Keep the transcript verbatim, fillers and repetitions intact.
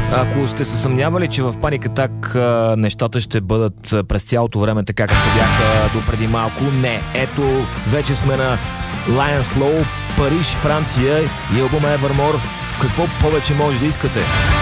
Ако сте се съмнявали, че в Panic Attack нещата ще бъдат през цялото време така, както бяха до преди малко, не. Ето, вече сме на Lions Low, Париж, Франция и албума Evermore. Какво повече може да искате?